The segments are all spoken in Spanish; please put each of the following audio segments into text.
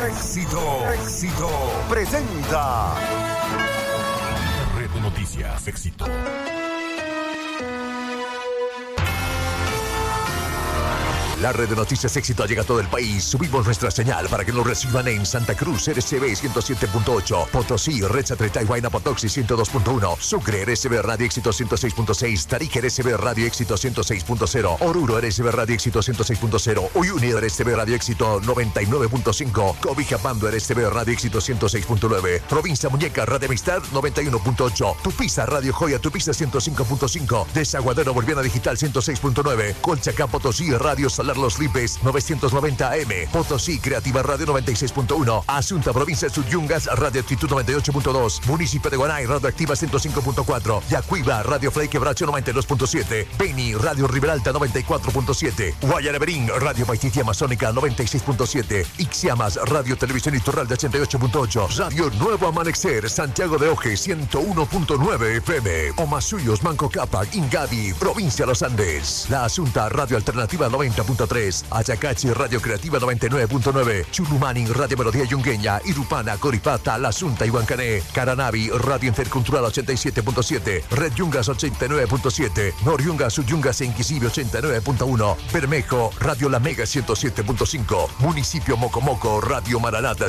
Éxito presenta Red de Noticias Éxito. La red de noticias Éxito llega a todo el país. Subimos nuestra señal para que nos reciban en Santa Cruz, RCB 107.8, Potosí, Retza, Tretay, Huayna, Potoxi 102.1, Sucre, RCB Radio Éxito 106.6, Tarija, RCB Radio Éxito 106.0, Oruro, RCB Radio Éxito 106.0, Uyuni, RCB Radio Éxito 99.5, Cobijapando, RCB Radio Éxito 106.9, Provincia Muñeca, Radio Amistad 91.8, Tupiza, Radio Joya, Tupiza 105.5, Desaguadero Boliviana Digital 106.9, Colchacán, Potosí, Radio Salar Los Lipes 990 AM, Potosí Creativa Radio 96.1, Asunta Provincia Sudyungas Radio Actitud 98.2, Municipio de Guanay Radio Activa 105.4, Yacuiba Radio Frei Quebracho 92.7, Beni Radio Riberalta 94.7, Guayanaberín Radio Paititi Amazónica 96.7, Ixiamas Radio Televisión Iturralde 88.8, Radio Nuevo Amanecer Santiago de Oje 101.9 FM, Omasuyos Manco Cápac Ingavi Provincia Los Andes, La Asunta Radio Alternativa 90.3, Ayacachi Radio Creativa 99.9, Chulumanin Radio Melodía Yungueña, Irupana, Coripata, La Asunta y Huancané, Caranavi Radio Intercultural 87.7, Red Yungas 89.7, Noriungas Suyungas e Inquisive 89.1, Bermejo Radio La Mega 107.5, Municipio Mocomoco Radio Maranata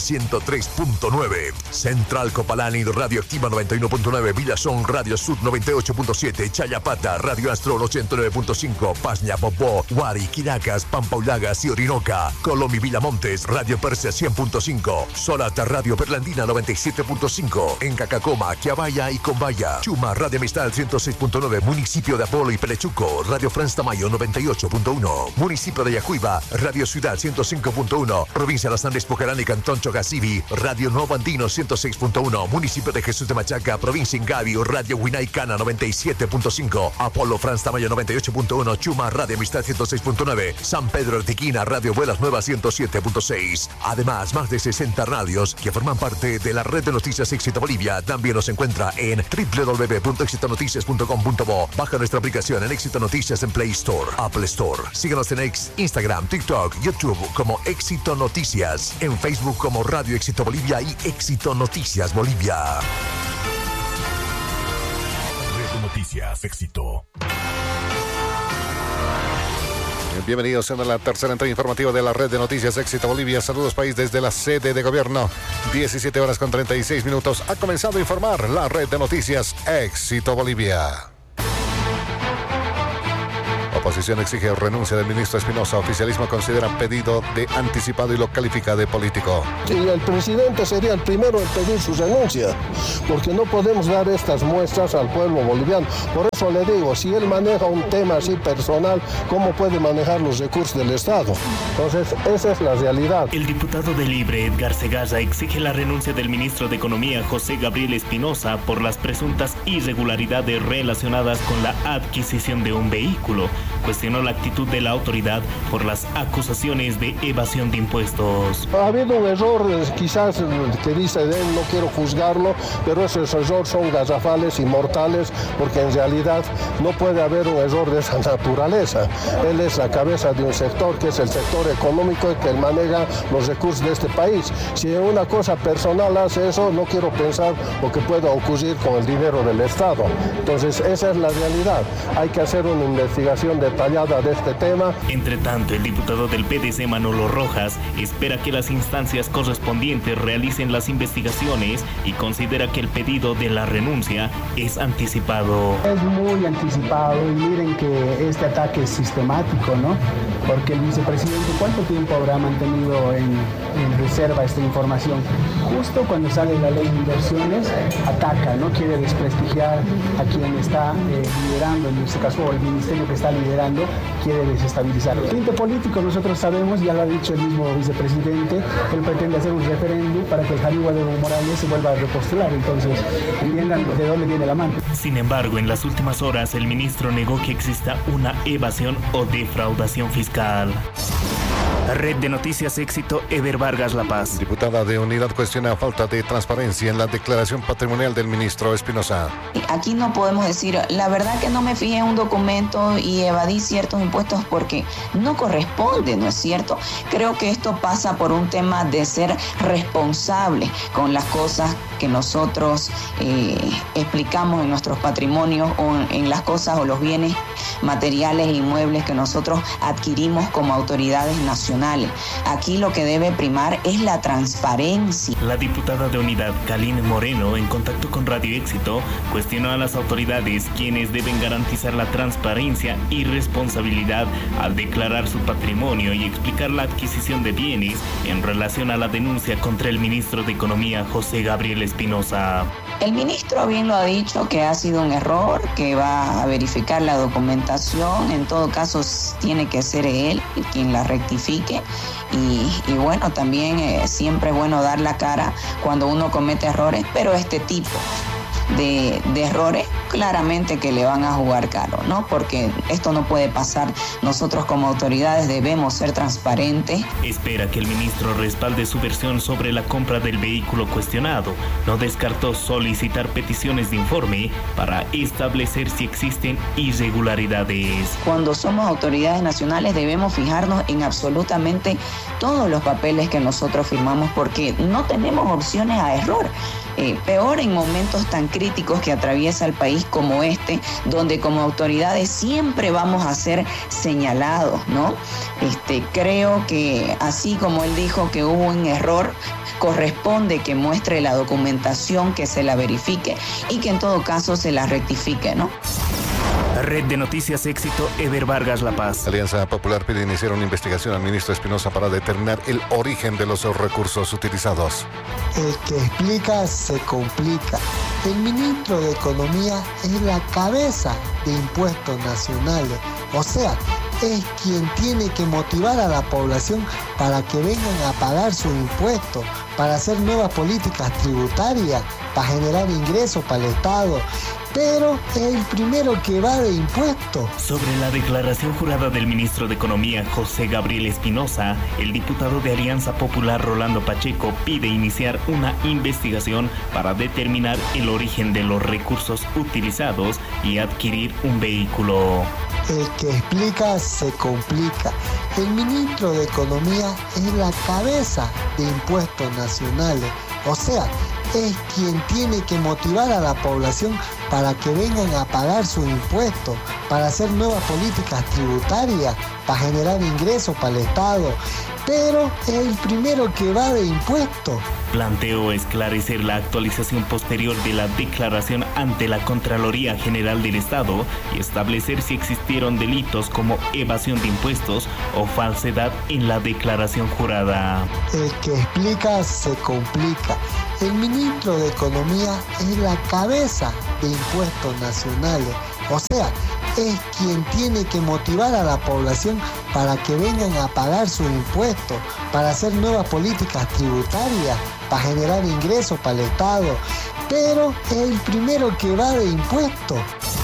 103.9, Central Copalani Radio Activa 91.9, Villazón Radio Sud 98.7, Chayapata Radio Astro 89.5, Pasña Popó, Huari, Quinacas, Pampaulagas y Orinoca, Colomi Villamontes, Radio Persia 100.5, Solata Radio Perlandina 97.5, en Cacacoma, Quiabaya y Combaya, Chuma Radio Amistad 106.9, Municipio de Apolo y Pelechuco, Radio Franz Tamayo 98.1, Municipio de Yacuiba, Radio Ciudad 105.1, Provincia de Los Andes, Pocarán y Cantón Chogasibi, Radio Nuevo Andino 106.1, Municipio de Jesús de Machaca, Provincia Ingavi, Radio Huinay-Cana 97.5, Apolo Franz Tamayo 98.1, Chuma Radio Amistad 106.9, San Pedro Artiquina, Radio Vuelas Nuevas 107.6. Además, más de 60 radios que forman parte de la red de noticias Éxito Bolivia. También nos encuentra en www.exitonoticias.com.bo. Baja nuestra aplicación en Éxito Noticias en Play Store, Apple Store. Síguenos en Instagram, TikTok, YouTube como Éxito Noticias. En Facebook como Radio Éxito Bolivia y Éxito Noticias Bolivia. Red de Noticias Éxito. Bienvenidos a la tercera entrega informativa de la red de noticias Éxito Bolivia. Saludos país desde la sede de gobierno. 17 horas con 36 minutos. Ha comenzado a informar la red de noticias Éxito Bolivia. Oposición exige renuncia del ministro Espinosa. Oficialismo considera pedido de anticipado y lo califica de político. Sí, el presidente sería el primero en pedir su renuncia, porque no podemos dar estas muestras al pueblo boliviano. Por eso le digo, si él maneja un tema así personal, ¿cómo puede manejar los recursos del Estado? Entonces, esa es la realidad. El diputado de Libre, Edgar Segarra, exige la renuncia del ministro de Economía, José Gabriel Espinosa, por las presuntas irregularidades relacionadas con la adquisición de un vehículo. Cuestionó la actitud de la autoridad por las acusaciones de evasión de impuestos. Ha habido un error, quizás que dice de él, no quiero juzgarlo, pero esos errores son garrafales y mortales, porque en realidad no puede haber un error de esa naturaleza. Él es la cabeza de un sector, que es el sector económico, que maneja los recursos de este país. Si una cosa personal hace eso, no quiero pensar lo que pueda ocurrir con el dinero del Estado. Entonces, esa es la realidad. Hay que hacer una investigación detallada de este tema. Entre tanto, el diputado del PDC, Manolo Rojas, espera que las instancias correspondientes realicen las investigaciones y considera que el pedido de la renuncia es anticipado. Es muy anticipado y miren que este ataque es sistemático, ¿no? Porque el vicepresidente, ¿cuánto tiempo habrá mantenido en reserva esta información? Justo cuando sale la ley de inversiones, ataca, ¿no? Quiere desprestigiar a quien está liderando, en este caso el ministerio que está liderando, quiere desestabilizar. El tinte político, nosotros sabemos, ya lo ha dicho el mismo vicepresidente, él pretende hacer un referéndum para que el Jaliwa de Evo Morales se vuelva a repostular. Entonces, entiendan de dónde viene la mano. Sin embargo, en las últimas horas, el ministro negó que exista una evasión o defraudación fiscal. Red de Noticias Éxito, Eber Vargas La Paz. Diputada de Unidad cuestiona falta de transparencia en la declaración patrimonial del ministro Espinosa. Aquí no podemos decir, la verdad que no me fijé en un documento y evadí ciertos impuestos porque no corresponde, ¿no es cierto? Creo que esto pasa por un tema de ser responsable con las cosas que nosotros explicamos en nuestros patrimonios o en las cosas o los bienes materiales e inmuebles que nosotros adquirimos como autoridades nacionales. Aquí lo que debe primar es la transparencia. La diputada de Unidad, Kaline Moreno, en contacto con Radio Éxito, cuestionó a las autoridades quienes deben garantizar la transparencia y responsabilidad al declarar su patrimonio y explicar la adquisición de bienes en relación a la denuncia contra el ministro de Economía, José Gabriel Espinosa. El ministro bien lo ha dicho, que ha sido un error, que va a verificar la documentación. En todo caso, tiene que ser él quien la rectifique. Y bueno, también siempre es bueno dar la cara cuando uno comete errores, pero este tipo de errores claramente que le van a jugar caro, ¿no? Porque esto no puede pasar. Nosotros como autoridades debemos ser transparentes. Espera que el ministro respalde su versión sobre la compra del vehículo cuestionado. No descartó solicitar peticiones de informe para establecer si existen irregularidades. Cuando somos autoridades nacionales debemos fijarnos en absolutamente todos los papeles que nosotros firmamos porque no tenemos opciones a error. Peor en momentos tan críticos que atraviesa el país como este, donde como autoridades siempre vamos a ser señalados, ¿no? Creo que así como él dijo que hubo un error, corresponde que muestre la documentación, que se la verifique y que en todo caso se la rectifique, ¿no? Red de Noticias Éxito, Eber Vargas La Paz. Alianza Popular pide iniciar una investigación al ministro Espinosa para determinar el origen de los recursos utilizados. El que explica se complica. El ministro de Economía es la cabeza de impuestos nacionales. O sea, es quien tiene que motivar a la población para que vengan a pagar sus impuestos, para hacer nuevas políticas tributarias, para generar ingresos para el Estado. Pero es el primero que va de impuestos. Sobre la declaración jurada del ministro de Economía, José Gabriel Espinosa, el diputado de Alianza Popular, Rolando Pacheco, pide iniciar una investigación para determinar el origen de los recursos utilizados y adquirir un vehículo. El que explica se complica. El ministro de Economía es la cabeza de impuestos nacionales. O sea, es quien tiene que motivar a la población para que vengan a pagar sus impuestos, para hacer nuevas políticas tributarias, para generar ingresos para el Estado. Pero es el primero que va de impuestos. Planteó esclarecer la actualización posterior de la declaración ante la Contraloría General del Estado y establecer si existieron delitos como evasión de impuestos o falsedad en la declaración jurada. El que explica se complica. El ministro de Economía es la cabeza de impuestos nacionales. O sea, es quien tiene que motivar a la población para que vengan a pagar sus impuestos, para hacer nuevas políticas tributarias, para generar ingresos para el Estado. Pero es el primero que va de impuestos.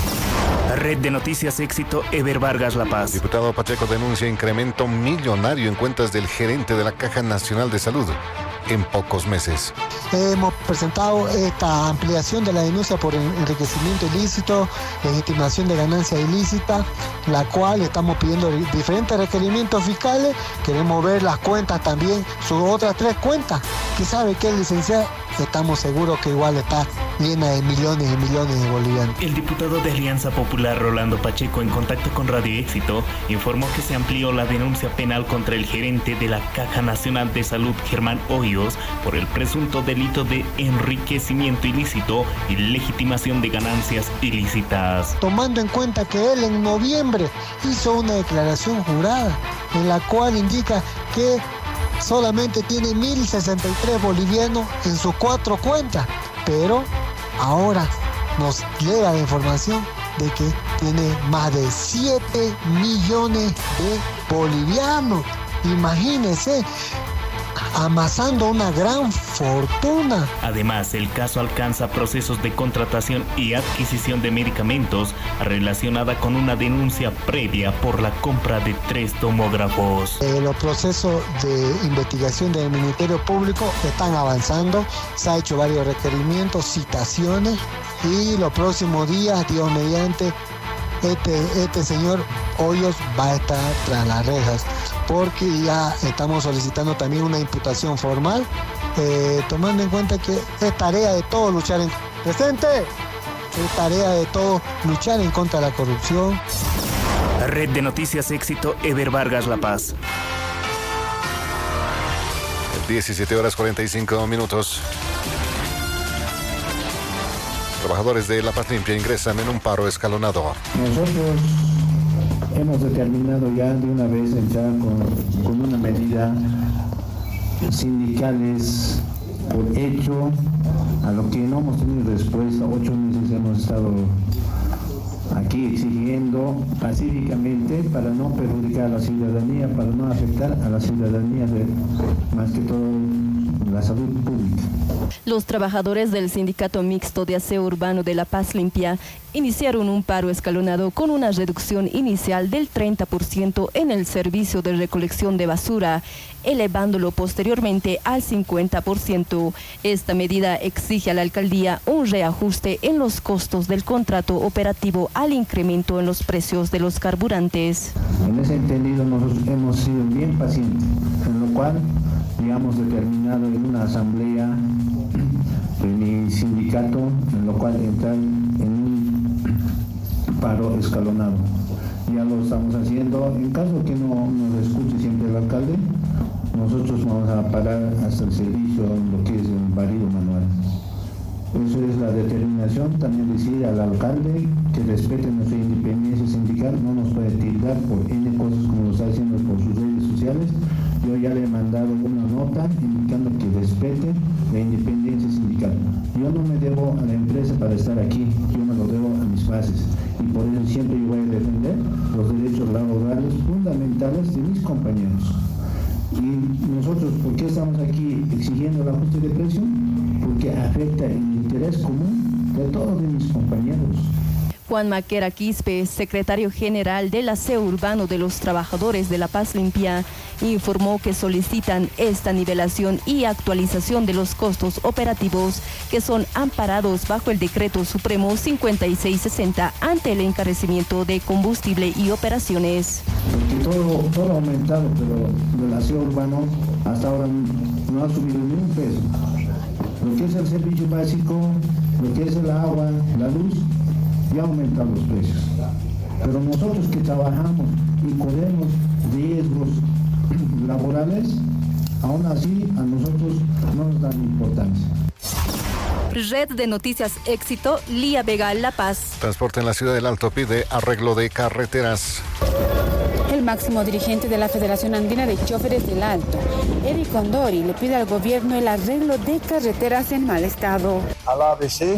Red de Noticias Éxito, Eber Vargas La Paz. Diputado Pacheco denuncia incremento millonario en cuentas del gerente de la Caja Nacional de Salud en pocos meses. Hemos presentado esta ampliación de la denuncia por enriquecimiento ilícito, legitimación de ganancia ilícita, la cual estamos pidiendo diferentes requerimientos fiscales. Queremos ver las cuentas también, sus otras 3 cuentas, que sabe que es licenciada. Estamos seguros que igual está llena de millones y millones de bolivianos. El diputado de Alianza Popular, Rolando Pacheco, en contacto con Radio Éxito, informó que se amplió la denuncia penal contra el gerente de la Caja Nacional de Salud, Germán Hoyos, por el presunto delito de enriquecimiento ilícito y legitimación de ganancias ilícitas. Tomando en cuenta que él en noviembre hizo una declaración jurada en la cual indica que solamente tiene 1.063 bolivianos en sus 4 cuentas, pero ahora nos llega la información de que tiene más de 7 millones de bolivianos. Imagínense, amasando una gran fortuna. Además, el caso alcanza procesos de contratación y adquisición de medicamentos relacionada con una denuncia previa por la compra de 3 tomógrafos. Los procesos de investigación del Ministerio Público están avanzando, se ha hecho varios requerimientos, citaciones, y los próximos días, Dios mediante, este señor Hoyos va a estar tras las rejas, porque ya estamos solicitando también una imputación formal, tomando en cuenta que es tarea de todos luchar en... ¡Presente! Es tarea de todos luchar en contra de la corrupción. Red de Noticias Éxito, Eber Vargas, La Paz. 17 horas 45 minutos. Trabajadores de La Paz Limpia ingresan en un paro escalonado. Nosotros hemos determinado ya de una vez entrar con una medida sindicales por hecho, a lo que no hemos tenido respuesta. 8 meses hemos estado aquí exigiendo pacíficamente para no perjudicar a la ciudadanía, para no afectar a la ciudadanía, más que todo la salud pública. Los trabajadores del Sindicato Mixto de Aseo Urbano de La Paz Limpia iniciaron un paro escalonado con una reducción inicial del 30% en el servicio de recolección de basura, elevándolo posteriormente al 50%. Esta medida exige a la alcaldía un reajuste en los costos del contrato operativo al incremento en los precios de los carburantes. En ese entendido nosotros hemos sido bien pacientes, en lo cual hemos determinado en una asamblea de mi sindicato, en lo cual entrar en un paro escalonado. Ya lo estamos haciendo. En caso que no nos escuche siempre el alcalde, nosotros vamos a parar hasta el servicio, lo que es el barrido manual. Eso es la determinación. También decir al alcalde que respete nuestra independencia sindical, no nos puede tildar por N cosas como lo está haciendo por sus redes sociales. Yo ya le he mandado una nota indicando que respete la independencia sindical. Yo no me debo a la empresa para estar aquí, yo me lo debo a mis bases. Y por eso siempre yo voy a defender los derechos laborales fundamentales de mis compañeros. Y nosotros, ¿por qué estamos aquí exigiendo el ajuste de precio? Porque afecta el interés común de todos mis compañeros. Juan Maquera Quispe, secretario general del Aseo Urbano de los Trabajadores de La Paz Limpia, informó que solicitan esta nivelación y actualización de los costos operativos que son amparados bajo el Decreto Supremo 5660 ante el encarecimiento de combustible y operaciones. Porque todo ha aumentado, pero el aseo urbano hasta ahora no ha subido ni un peso. Lo que es el servicio básico, lo que es el agua, la luz, ya aumentan los precios. Pero nosotros que trabajamos y corremos riesgos laborales, aún así a nosotros no nos dan importancia. Red de Noticias Éxito, Lía Vega, La Paz. Transporte en la ciudad del Alto pide arreglo de carreteras. El máximo dirigente de la Federación Andina de Choferes del Alto, Eric Condori, le pide al gobierno el arreglo de carreteras en mal estado. Al ABC,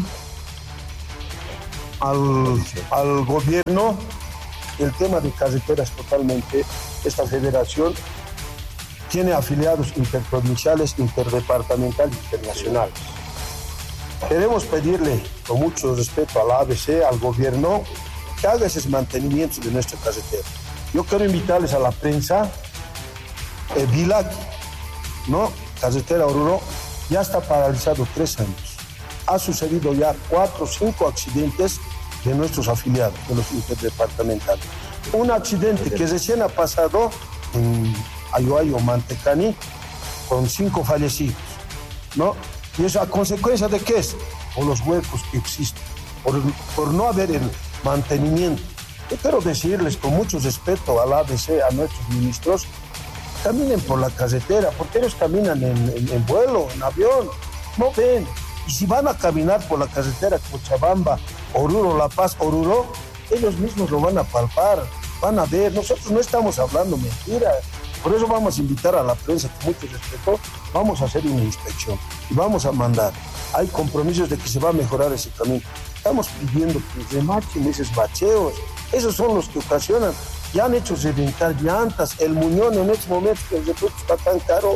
al gobierno, el tema de carreteras totalmente. Esta federación tiene afiliados interprovinciales, interdepartamentales, internacionales. Queremos pedirle, con mucho respeto a la ABC, al gobierno, que haga esos mantenimientos de nuestra carretera. Yo quiero invitarles a la prensa, Vilac, ¿no? Carretera Oruro, ya está paralizado 3 años. Ha sucedido ya 4 o 5 accidentes de nuestros afiliados, de los interdepartamentales. Un accidente que recién ha pasado en Ayoayo, Mantecani, con 5 fallecidos, ¿no? ¿Y eso a consecuencia de qué es? Por los huecos que existen, por no haber el mantenimiento. Yo quiero decirles con mucho respeto al ABC, a nuestros ministros, caminen por la carretera, porque ellos caminan en vuelo, en avión, no ven. Y si van a caminar por la carretera Cochabamba, Oruro, La Paz, Oruro, ellos mismos lo van a palpar, van a ver. Nosotros no estamos hablando mentiras. Por eso vamos a invitar a la prensa con mucho respeto, vamos a hacer una inspección y vamos a mandar. Hay compromisos de que se va a mejorar ese camino. Estamos pidiendo que remachen esos bacheos. Esos son los que ocasionan. Ya han hecho reventar llantas. El muñón en estos momentos que el repuesto está tan caro,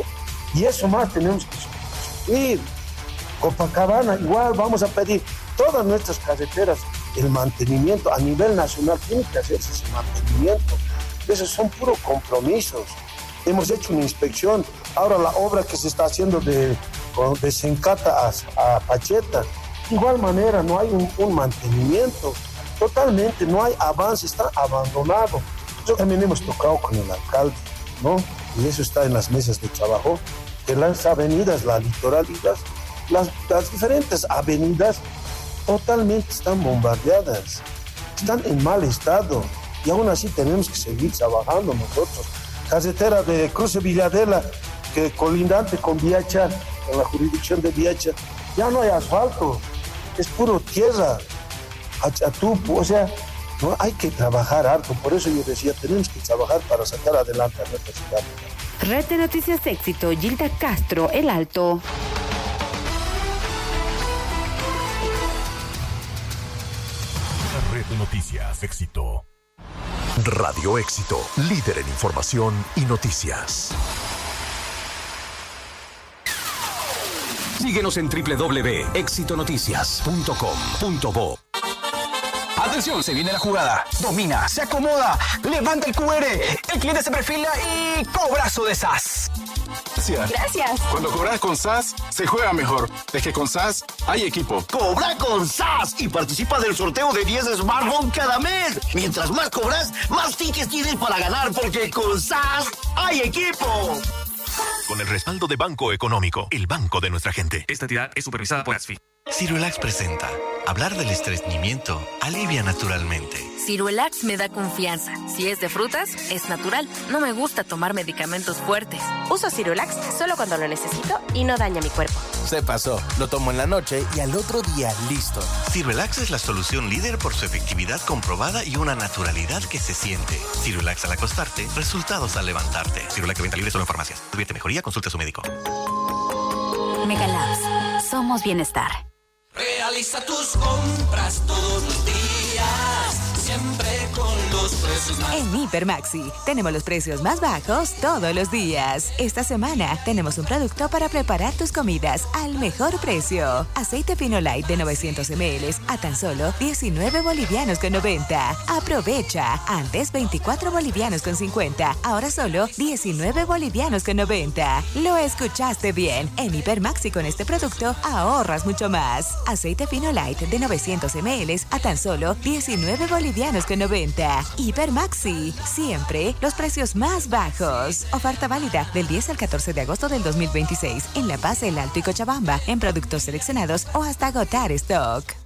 Y eso más tenemos que subir. Copacabana, igual vamos a pedir todas nuestras carreteras, el mantenimiento a nivel nacional, tiene que hacerse ese mantenimiento. Esos son puros compromisos. Hemos hecho una inspección, ahora la obra que se está haciendo de Sencata a Pacheta, de igual manera no hay un mantenimiento, totalmente no hay avance, está abandonado. Nosotros también hemos tocado con el alcalde, ¿no? Y eso está en las mesas de trabajo, que las avenidas, la litoral y las diferentes avenidas totalmente están bombardeadas, están en mal estado y aún así tenemos que seguir trabajando nosotros. Carretera de Cruce Villadela, que colindante con Viacha, con la jurisdicción de Viacha, ya no hay asfalto, es puro tierra, Achatupu, o sea, no hay que trabajar harto. Por eso yo decía, tenemos que trabajar para sacar adelante a nuestra ciudad. Red de Noticias Éxito, Gilda Castro, El Alto. Red de Noticias Éxito. Radio Éxito, líder en información y noticias. Síguenos en www.exitonoticias.com.bo. Atención, se viene la jugada. Domina, se acomoda, levanta el QR. El cliente se perfila y cobrazo de SAS. Gracias. Cuando cobras con SAS, se juega mejor. Es que con SAS hay equipo. Cobra con SAS y participa del sorteo de 10 smartphones cada mes. Mientras más cobras, más tickets tienes para ganar, porque con SAS hay equipo. Con el respaldo de Banco Económico, el banco de nuestra gente. Esta entidad es supervisada por ASFI. Ciruelax presenta. Hablar del estreñimiento alivia naturalmente. Ciruelax me da confianza. Si es de frutas, es natural. No me gusta tomar medicamentos fuertes. Uso Ciruelax solo cuando lo necesito y no daña mi cuerpo. Se pasó. Lo tomo en la noche y al otro día listo. Ciruelax es la solución líder por su efectividad comprobada y una naturalidad que se siente. Ciruelax al acostarte, resultados al levantarte. Ciruelax de venta libre solo en farmacias. Advierte mejoría, consulte a su médico. Megalabs. Somos bienestar. Realiza tus compras todos los días, siempre con los precios más. En Hipermaxi tenemos los precios más bajos todos los días. Esta semana tenemos un producto para preparar tus comidas al mejor precio. Aceite Fino Light de 900 ml a tan solo 19 bolivianos con 90. Aprovecha. Antes 24 bolivianos con 50. Ahora solo 19 bolivianos con 90. Lo escuchaste bien. En Hipermaxi con este producto ahorras mucho más. Aceite Fino Light de 900 ml a tan solo 19 bolivianos con 90. Hipermaxi, siempre los precios más bajos. Oferta válida del 10 al 14 de agosto del 2026 en La Paz, El Alto y Cochabamba, en productos seleccionados o hasta agotar stock.